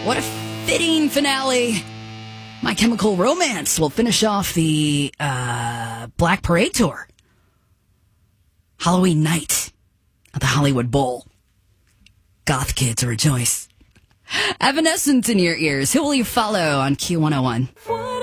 What a fitting finale. My Chemical Romance will finish off the Black Parade Tour. Halloween night at the Hollywood Bowl. Goth kids rejoice. Evanescence in your ears. Who will you follow on Q101?